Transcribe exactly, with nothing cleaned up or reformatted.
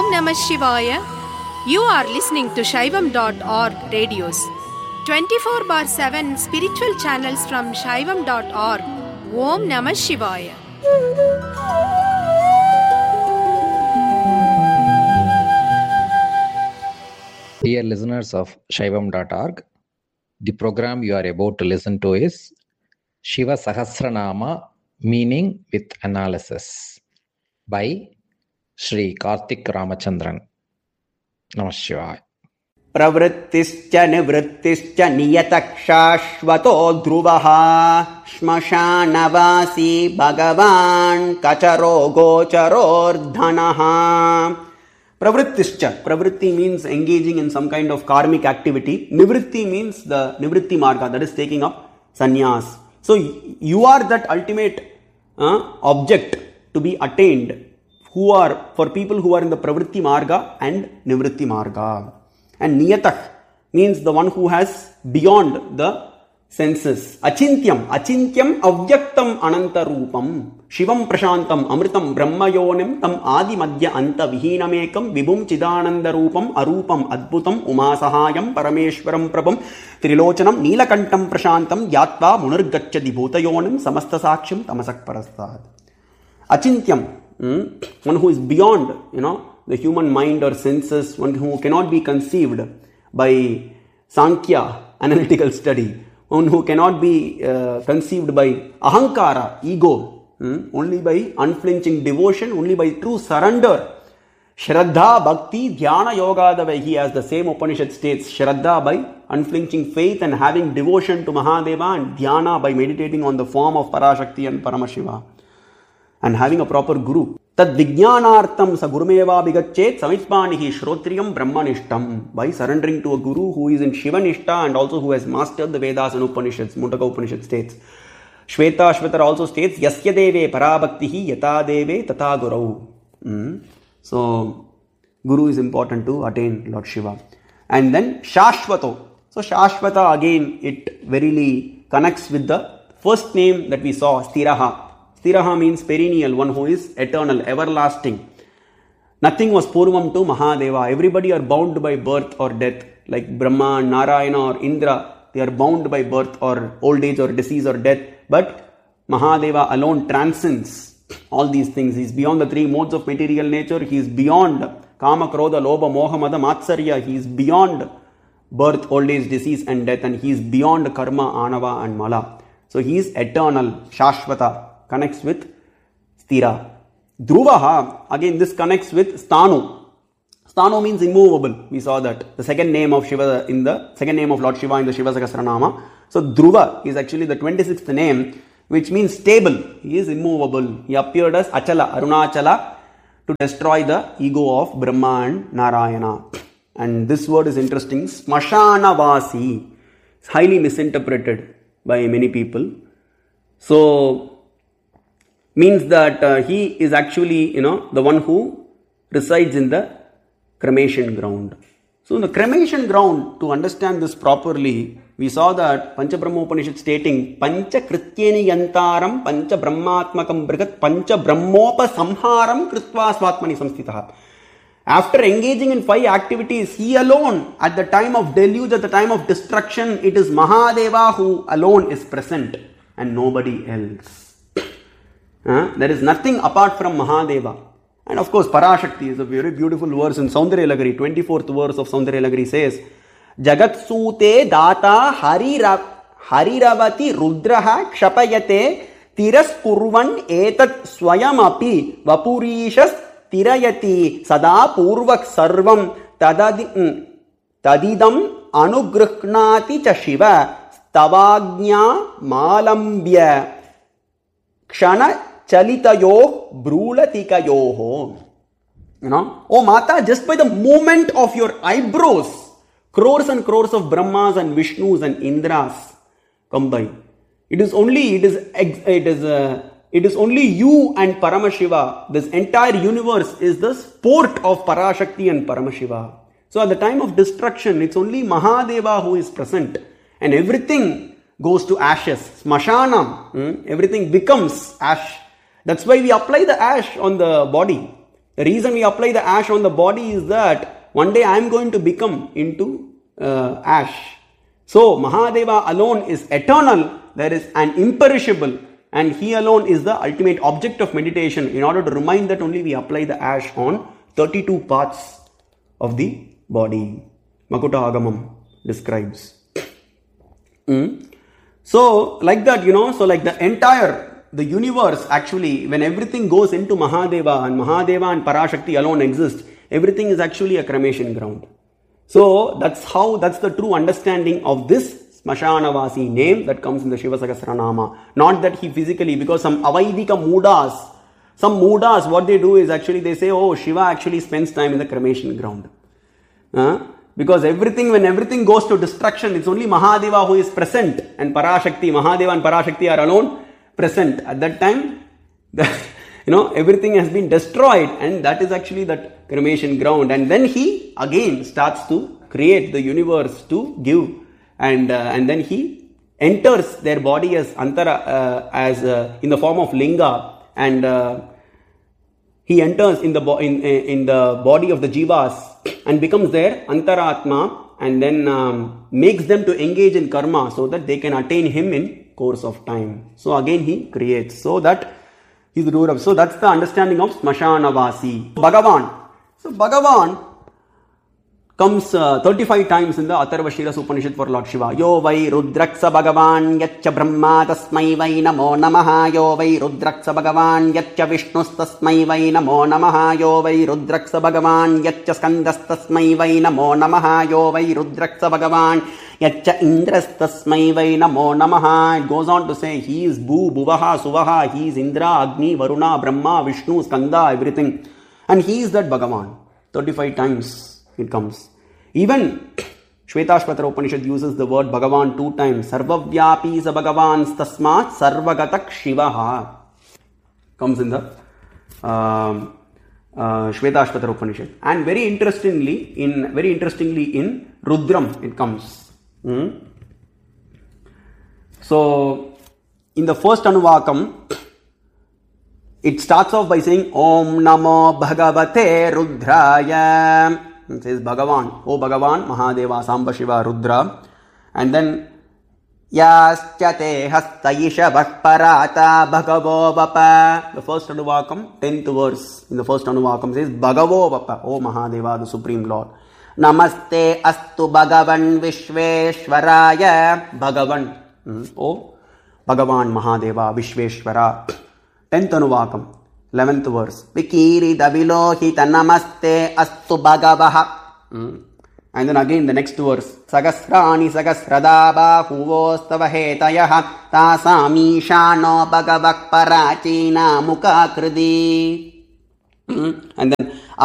Om Namah Shivaya. You are listening to Shaivam dot org radios. twenty-four bar seven spiritual channels from Shaivam dot org. Om Namah Shivaya. Dear listeners of Shaivam dot org, the program you are about to listen to is Shiva Sahasranama Meaning with Analysis by Shri Karthik Ramachandran. Namah Shivaya. Pravrittischa nivrittischa niyatak shashvato dhruvaha shmashanavasi bhagavan kacharo gocharordhanaha. Pravrittischa. Pravritti means engaging in some kind of karmic activity. Nivritti means the nivritti marga, that is taking up sannyas. So you are that ultimate uh, object to be attained, who are for people who are in the pravritti marga and nivritti marga. And niyatak means the one who has beyond the senses. Achintyam, achintyam avyaktam ananta rupam, shivam prashantam amritam brahmayonim tam adi madhya anta vihinamekam vibhum chidananda rupam arupam adbhutam umasahayam parameshwaram prabham trilochanam neelakantam prashantam yatva munargacchadi bhutayonim samasta saksham tamasak parastad. Achintyam, hmm? one who is beyond, you know, the human mind or senses, one who cannot be conceived by Sankhya, analytical study, one who cannot be uh, conceived by Ahankara, ego, hmm? only by unflinching devotion, only by true surrender. Shraddha, Bhakti, Dhyana, Yoga, the way he has the same Upanishad states, Shraddha by unflinching faith and having devotion to Mahadeva, and Dhyana by meditating on the form of Parashakti and Paramashiva, and having a proper guru. Tad vijnanartam sa gurumeva bigachet samishpanihi shrotriyam brahmanishtam. By surrendering to a guru who is in Shivanishta and also who has mastered the Vedas and Upanishads, Mundaka Upanishad states. Shweta Shvetar also states, Yasya deve parabhaktihi yata deve tata gurau. Mm. So, guru is important to attain Lord Shiva. And then Shashvato. So, Shashvata again, it verily connects with the first name that we saw, Sthiraha. Sthiraha means perennial, one who is eternal, everlasting. Nothing was purvam to Mahadeva. Everybody are bound by birth or death. Like Brahma, Narayana or Indra, they are bound by birth or old age or disease or death. But Mahadeva alone transcends all these things. He is beyond the three modes of material nature. He is beyond Kama, Krodha, Lobha, Moha, Mada, Matsarya. He is beyond birth, old age, disease and death. And he is beyond Karma, Anava and Mala. So he is eternal, Shashvata. Connects with Sthira. Dhruvaha, again this connects with Sthanu. Sthanu means immovable. We saw that. The second name of Shiva in the second name of Lord Shiva in the Shiva Sahasranama. So Dhruva is actually the twenty-sixth name, which means stable. He is immovable. He appeared as Achala, Arunachala, to destroy the ego of Brahma and Narayana. And this word is interesting. Smashanavasi. It's highly misinterpreted by many people. So means that uh, he is actually, you know, the one who resides in the cremation ground. So in the cremation ground, to understand this properly, we saw that Pancha Brahma Upanishad stating Pancha Krityeni Yantaram Pancha Brahmatmakam Brigat Pancha Brahmopa Samharam Kritva Swatmani Samstitaha. After engaging in five activities, he alone, at the time of deluge, at the time of destruction, it is Mahadeva who alone is present and nobody else. Uh, there is nothing apart from Mahadeva. And of course, Parashakti is a very beautiful verse in Saundaryalagari. twenty-fourth verse of Saundaryalagari says, Jagat Sute Data Harira, Hariravati Rudraha Kshapayate Tiras Kurvan Etat Swayamapi Vapurishas Tirayati Sada Purvak Sarvam Tadadi, Tadidam Anugrhnati Cha Shiva Stavagnya Malambya Kshana Chalitayo Brulatikayoho. You know, oh Mata, just by the movement of your eyebrows, crores and crores of Brahmas and Vishnus and Indras come by. It is only, it is, it is, uh, it is only you and Paramashiva. This entire universe is the sport of Parashakti and Paramashiva. So at the time of destruction, it's only Mahadeva who is present, and everything goes to ashes. Smashanam, hmm? everything becomes ash. That's why we apply the ash on the body. The reason we apply the ash on the body is that one day I am going to become into uh, ash. So Mahadeva alone is eternal. There is an imperishable, and he alone is the ultimate object of meditation. In order to remind that only, we apply the ash on thirty-two parts of the body. Makuta Agamam describes. Mm. So like that, you know, so like the entire, the universe actually, when everything goes into Mahadeva and Mahadeva and Parashakti alone exist, everything is actually a cremation ground. So that's how, that's the true understanding of this Smashanavasi name that comes in the Shiva Sahasranama. Not that he physically, because some Avaidika Mudas, some Mudas, what they do is actually they say, oh, Shiva actually spends time in the cremation ground. Uh, because everything, when everything goes to destruction, it's only Mahadeva who is present, and Parashakti, Mahadeva and Parashakti are alone present. At that time, the, you know, everything has been destroyed, and that is actually that cremation ground. And then he again starts to create the universe to give, and uh, and then he enters their body as antara, uh, as uh, in the form of linga, and uh, he enters in the bo- in in the body of the jivas and becomes their antaratma, and then um, makes them to engage in karma so that they can attain him in course of time. So again he creates, so that he's the doer of. So that's the understanding of Smashanavasi. Bhagavan. So Bhagavan comes uh, thirty-five times in the Atharvashira Upanishad for Lord Shiva. Yo vai rudraksa Bhagavan yaccha brahma tasmai vai namo namaha. Yo vai rudraksa Bhagavan yaccha vishnus tasmai vai namo namaha. Yo vai rudraksa Bhagavan yaccha skandas tasmai vai namo namaha. Yo vai rudraksa Bhagavan yaccha indras tasmai vai namo namaha. It goes on to say, he is Bhu, Bhuvaha, Suvaha, he is Indra, Agni, Varuna, Brahma, Vishnu, Skanda, everything. And he is that Bhagavan. thirty-five times it comes. Even Shvetashvatara Upanishad uses the word Bhagavan two times. Sarvavyapi sa Bhagavan tasmat sarvagatak shivaha. Comes in the um, uh, Shvetashvatara Upanishad. And very interestingly, in very interestingly in Rudram it comes. Hmm? So in the first Anuvakam, it starts off by saying Om Namo Bhagavate Rudraya. It says Bhagavan, O Bhagavan, Mahadeva, Samba Shiva, Rudra. And then Yaschate Hastayisha Bhakparata Bhagavo Vapa. The first Anuvakam, tenth verse in the first Anuvakam says Bhagavo Vapa, O Mahadeva, the Supreme Lord. Namaste Astu Bhagavan Vishveshwaraya. Bhagavan, hmm. O Bhagavan Mahadeva Vishveshwara. tenth Anuvakam, eleventh verse. Vikiri Davilohita Namaste Astu Bhagavaha. Hmm. And then again the next verse. Sagasrani Sagasradaba Huvostava Hetayaha Tasamishano Bhagavak Parachina Mukha Kridi. Hmm. And then